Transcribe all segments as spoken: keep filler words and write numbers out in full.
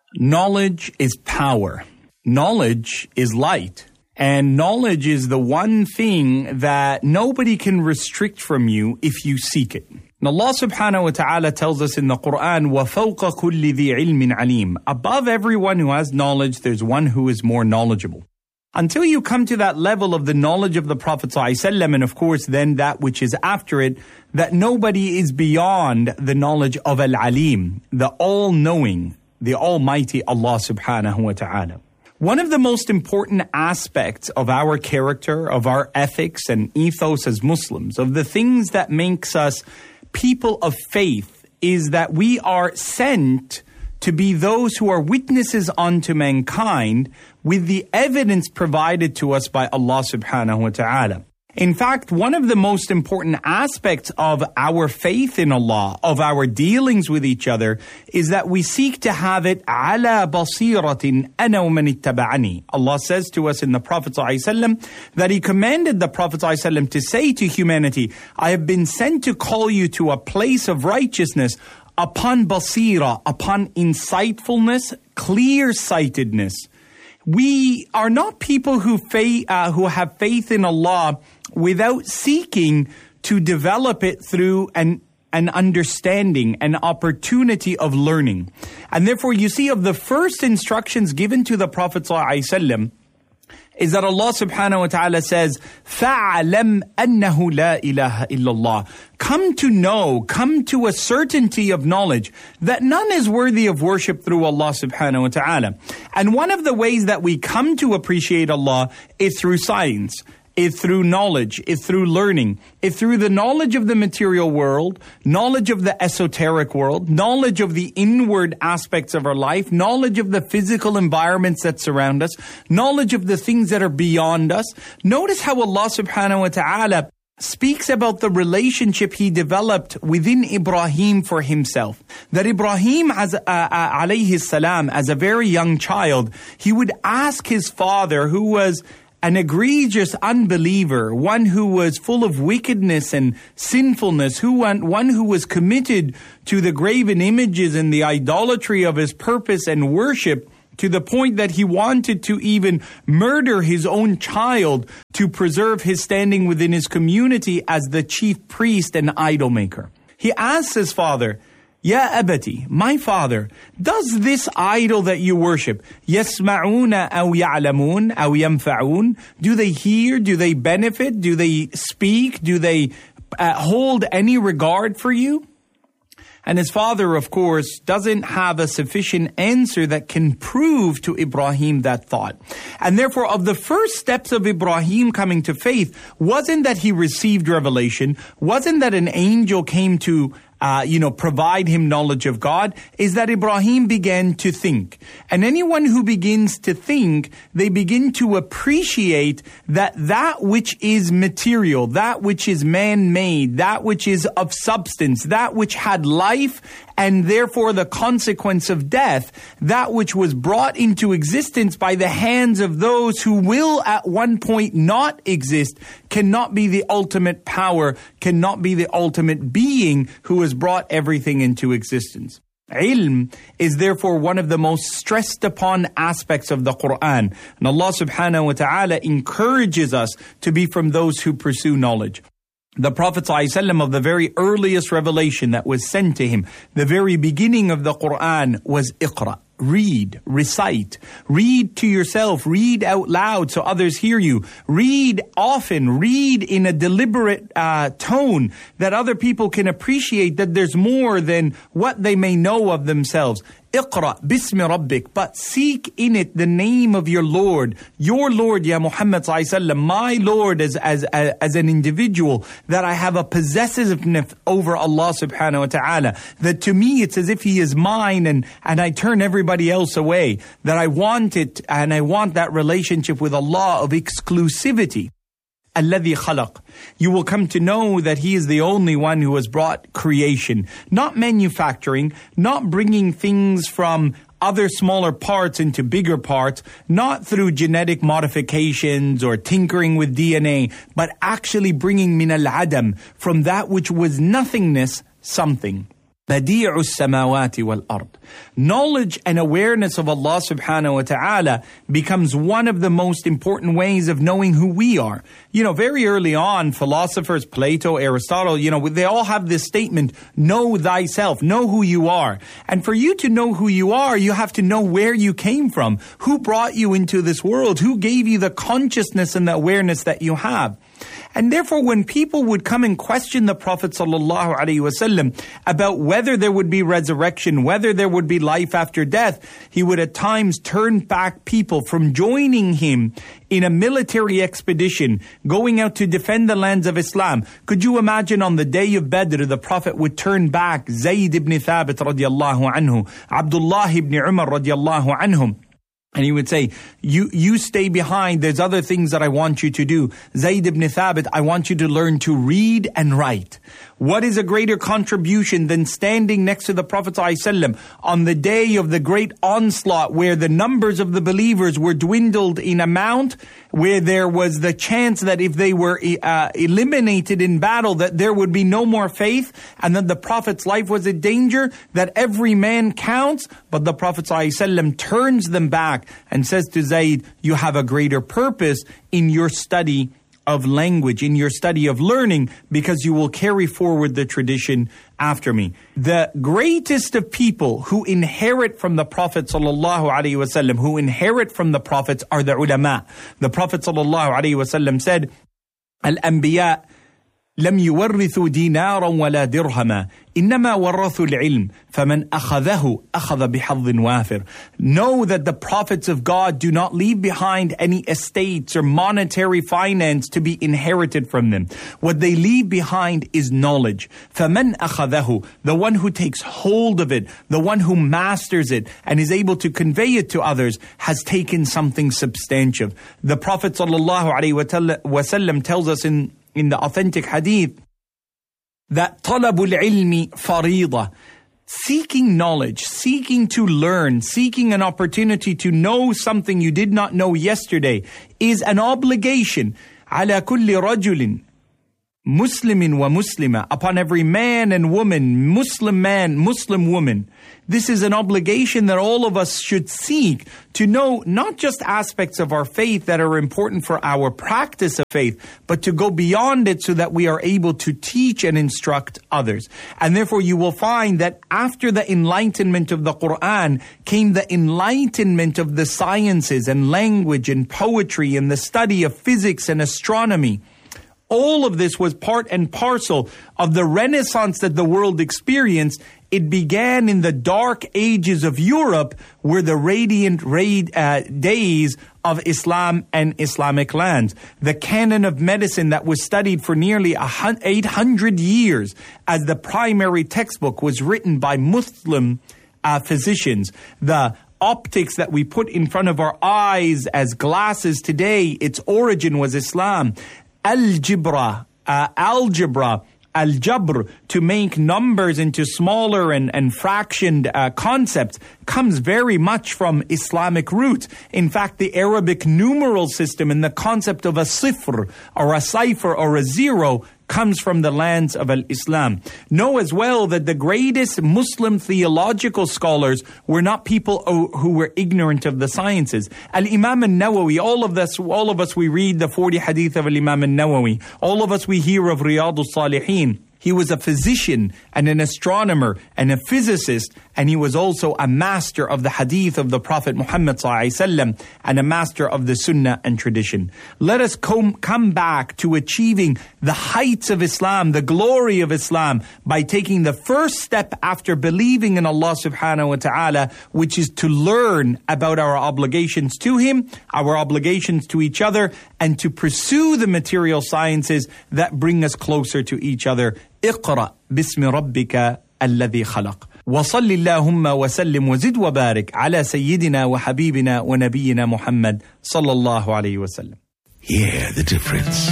Knowledge is power. Knowledge is light. And knowledge is the one thing that nobody can restrict from you if you seek it. And Allah subhanahu wa ta'ala tells us in the Quran, وَفَوْقَ كُلِّ ذِي عِلْمٍ عَلِيمٍ. Above everyone who has knowledge, there's one who is more knowledgeable. Until you come to that level of the knowledge of the Prophet ﷺ, and of course then that which is after it, that nobody is beyond the knowledge of Al-Alim, the all-knowing, the Almighty Allah subhanahu wa ta'ala. One of the most important aspects of our character, of our ethics and ethos as Muslims, of the things that makes us people of faith, is that we are sent to be those who are witnesses unto mankind with the evidence provided to us by Allah subhanahu wa ta'ala. In fact, one of the most important aspects of our faith in Allah, of our dealings with each other, is that we seek to have it ala basiratin ana wa man ittaba'ani. Allah says to us in the Prophet ﷺ that He commanded the Prophet ﷺ to say to humanity, I have been sent to call you to a place of righteousness upon basira, upon insightfulness, clear-sightedness. We are not people who, fa- uh, who have faith in Allah without seeking to develop it through an, an understanding, an opportunity of learning. And therefore, you see, of the first instructions given to the Prophet ﷺ is that Allah subhanahu wa ta'ala says, فَعَلَمْ أَنَّهُ لَا إِلَهَ إِلَّا اللَّهِ. Come to know, come to a certainty of knowledge that none is worthy of worship through Allah subhanahu wa ta'ala. And one of the ways that we come to appreciate Allah is through science. Is through knowledge, is through learning, is through the knowledge of the material world, knowledge of the esoteric world, knowledge of the inward aspects of our life, knowledge of the physical environments that surround us, knowledge of the things that are beyond us. Notice how Allah subhanahu wa ta'ala speaks about the relationship He developed within Ibrahim for himself. That Ibrahim, as uh, uh, alayhi salam, as a very young child, he would ask his father, who was an egregious unbeliever, one who was full of wickedness and sinfulness, who one, one who was committed to the graven images and the idolatry of his purpose and worship, to the point that he wanted to even murder his own child to preserve his standing within his community as the chief priest and idol maker. He asks his father, Ya abati, my father, does this idol that you worship, يَسْمَعُونَ أَوْ يَعْلَمُونَ أَوْ يَنْفَعُونَ, do they hear, do they benefit, do they speak, do they uh, hold any regard for you? And his father, of course, doesn't have a sufficient answer that can prove to Ibrahim that thought. And therefore, of the first steps of Ibrahim coming to faith, wasn't that he received revelation, wasn't that an angel came to Uh, you know, provide him knowledge of God, is that Ibrahim began to think. And anyone who begins to think, they begin to appreciate that that which is material, that which is man-made, that which is of substance, that which had life, and therefore the consequence of death, that which was brought into existence by the hands of those who will at one point not exist, cannot be the ultimate power, cannot be the ultimate being who has brought everything into existence. Ilm is therefore one of the most stressed upon aspects of the Quran. And Allah subhanahu wa ta'ala encourages us to be from those who pursue knowledge. The Prophet ﷺ, of the very earliest revelation that was sent to him, the very beginning of the Quran was Iqra. Read, recite, read to yourself, read out loud so others hear you. Read often, read in a deliberate uh, tone that other people can appreciate that there's more than what they may know of themselves. Iqra bismi rabbik, but seek in it the name of your Lord, your Lord, Ya Muhammad sallallahu alaihi wasallam, my Lord as, as, as an individual, that I have a possessiveness over Allah subhanahu wa ta'ala, that to me it's as if He is mine and, and I turn everybody else away, that I want it and I want that relationship with Allah of exclusivity. الَّذِي خَلَقَ. You will come to know that He is the only one who has brought creation. Not manufacturing, not bringing things from other smaller parts into bigger parts, not through genetic modifications or tinkering with D N A, but actually bringing min al-adam, from that which was nothingness, something. Badi'u as-samawati wal-ard. Knowledge and awareness of Allah subhanahu wa ta'ala becomes one of the most important ways of knowing who we are. You know, very early on, philosophers, Plato, Aristotle, you know, they all have this statement, know thyself, know who you are. And for you to know who you are, you have to know where you came from, who brought you into this world, who gave you the consciousness and the awareness that you have. And therefore, when people would come and question the Prophet sallallahu alaihi wasallam about whether there would be resurrection, whether there would be life after death, he would at times turn back people from joining him in a military expedition, going out to defend the lands of Islam. Could you imagine on the day of Badr, the Prophet would turn back Zayd ibn Thabit radiallahu anhu, Abdullah ibn Umar radiallahu anhum. And he would say, you you stay behind, there's other things that I want you to do. Zayd ibn Thabit, I want you to learn to read and write. What is a greater contribution than standing next to the Prophet ﷺ on the day of the great onslaught where the numbers of the believers were dwindled in amount, where there was the chance that if they were uh, eliminated in battle that there would be no more faith, and that the Prophet's life was in danger, that every man counts, but the Prophet ﷺ turns them back and says to Zayd, you have a greater purpose in your study of language, in your study of learning, because you will carry forward the tradition after me. The greatest of people who inherit from the Prophet sallallahu alaihi wasallam, who inherit from the prophets, are the ulama. The Prophet sallallahu alaihi wasallam said, Al-Anbiya لم يورثوا دينارا ولا درهما إنما ورثوا العلم فمن أخذه أخذ بحظ وافر. Know that the prophets of God do not leave behind any estates or monetary finance to be inherited from them. What they leave behind is knowledge. فمن أخذه, the one who takes hold of it, the one who masters it and is able to convey it to others, has taken something substantial. The Prophet sallallahu alaihi wasallam tells us in in the authentic hadith that talabul ilmi farida, seeking knowledge, seeking to learn, seeking an opportunity to know something you did not know yesterday, is an obligation ala kulli rajulin muslimin wa muslima, upon every man and woman, Muslim man, Muslim woman. This is an obligation that all of us should seek to know not just aspects of our faith that are important for our practice of faith, but to go beyond it so that we are able to teach and instruct others. And therefore you will find that after the enlightenment of the Quran came the enlightenment of the sciences and language and poetry and the study of physics and astronomy. All of this was part and parcel of the renaissance that the world experienced. It began in the dark ages of Europe, were the radiant raid, uh, days of Islam and Islamic lands. The canon of medicine that was studied for nearly eight hundred years as the primary textbook was written by Muslim uh, physicians. The optics that we put in front of our eyes as glasses today, its origin was Islam. Algebra, uh, algebra, al-jabr, to make numbers into smaller and, and fractioned uh, concepts, comes very much from Islamic roots. In fact, the Arabic numeral system and the concept of a sifr, or a cipher, or a zero, comes from the lands of al-Islam. Know as well that the greatest Muslim theological scholars were not people who were ignorant of the sciences. Al-Imam al-Nawawi, all of us, all of us we read the forty hadith of al-Imam al-Nawawi. All of us we hear of Riyadh al-Salihin. He was a physician and an astronomer and a physicist, and he was also a master of the hadith of the Prophet Muhammad sallallahu alaihi wasallam and a master of the sunnah and tradition. Let us come, come back to achieving the heights of Islam, the glory of Islam, by taking the first step after believing in Allah subhanahu wa ta'ala, which is to learn about our obligations to Him, our obligations to each other, and to pursue the material sciences that bring us closer to each other. اقرأ باسم ربك الذي خلق وصل اللهم وسلم وزد وبارك على سيدنا وحبيبنا ونبينا محمد صلى الله عليه وسلم. Hear the difference.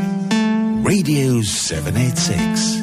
Radio seven eighty-six.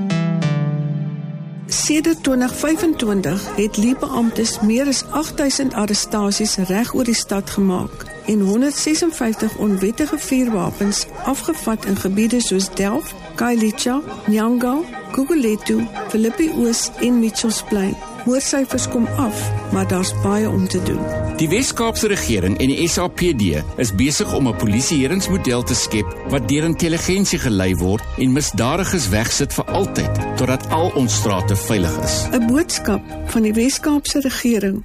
Sedert twintig vyf-en-twintig het Libe-beamptes meer as agt duisend arrestasies reg oor die stad gemaak en honderd ses en vyftig onwettige vuurwapens afgevat in gebiede soos Delft, Khayelitsha, Nyanga, Gugulethu, Philippi Oos en Mitchells Plain. Moordsyfers kom af, maar daar's baie om te doen. Die Wes-Kaapse regering en die S A P D is besig om 'n polisieeringsmodel te skep wat deur intelligensie gelei word en misdadigers wegsit vir altyd, totdat al ons strate veilig is. 'n Boodskap van die Wes-Kaapse regering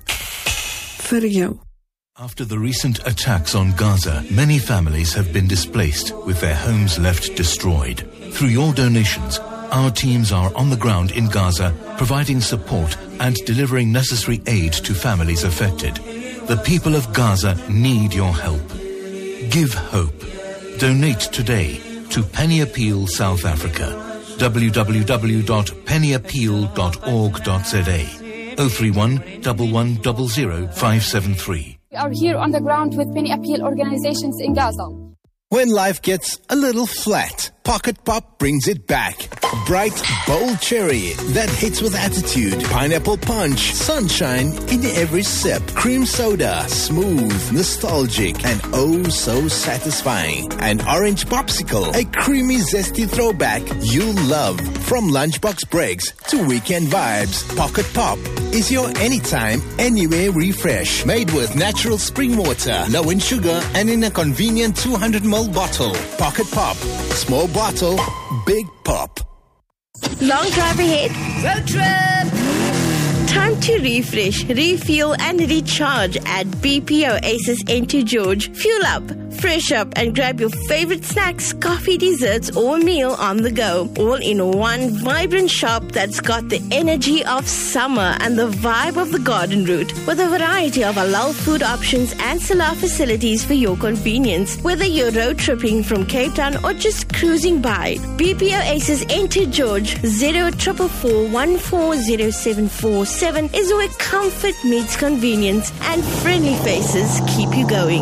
vir jou. After the recent attacks on Gaza, many families have been displaced with their homes left destroyed. Through your donations, our teams are on the ground in Gaza, providing support and delivering necessary aid to families affected. The people of Gaza need your help. Give hope. Donate today to Penny Appeal South Africa. w w w dot penny appeal dot org dot z a. zero three one, one one zero zero, five seven three. We are here on the ground with Penny Appeal organizations in Gaza. When life gets a little flat, Pocket Pop brings it back. Bright, bold cherry that hits with attitude. Pineapple punch, sunshine in every sip. Cream soda, smooth, nostalgic, and oh so satisfying. An orange popsicle, a creamy, zesty throwback you love. From lunchbox breaks to weekend vibes, Pocket Pop is your anytime, anywhere refresh. Made with natural spring water, low in sugar, and in a convenient two hundred milliliter bottle. Pocket Pop. Small bottle, big pop. Long drive ahead. Road trip! Time to refresh, refuel and recharge at B P Oasis Enter George. Fuel up, fresh up and grab your favorite snacks, coffee, desserts or meal on the go. All in one vibrant shop that's got the energy of summer and the vibe of the garden route, with a variety of halal food options and salah facilities for your convenience. Whether you're road tripping from Cape Town or just cruising by, B P Oasis Enter George zero four four four one four zero seven four seven is where comfort meets convenience and friendly faces keep you going.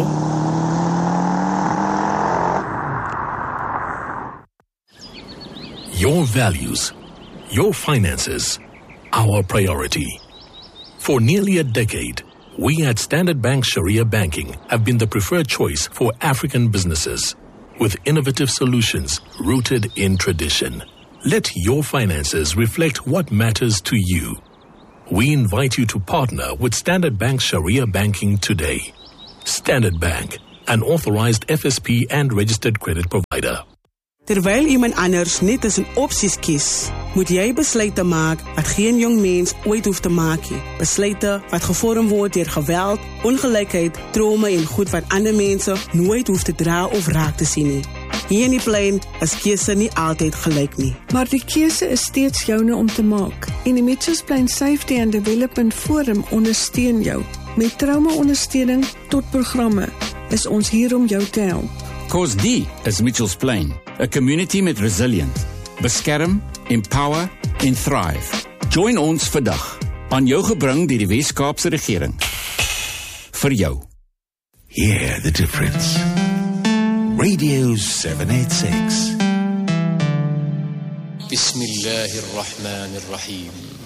Your values, your finances, our priority. For nearly a decade, we at Standard Bank Sharia Banking have been the preferred choice for African businesses, with innovative solutions rooted in tradition. Let your finances reflect what matters to you. We invite you to partner with Standard Bank Sharia Banking today. Standard Bank, an authorized F S P and registered credit provider. Terwyl iemand anders net tussen opsies kies, moet jy besluite maak wat geen jong mens ooit hoef te maak nie. Besluite wat gevorm word deur geweld, ongelykheid, trauma en goed wat ander mense nooit hoef te dra of raak te sien nie. Hier in die plein is keuse nie altyd gelyk nie. Maar die keuse is steeds joune om te maak. En die Mitchells Plain Safety and Development Forum ondersteun jou. Met trauma-ondersteuning tot programme is ons hier om jou te help. Cause die is Mitchells Plain, 'n community met resilience. Beskerm, empower en thrive. Join ons vandag, aan jou gebring deur die Wes-Kaapse regering. Vir jou. Hear the difference. Radio seven eighty-six. Bismillahir Rahmanir Rahim.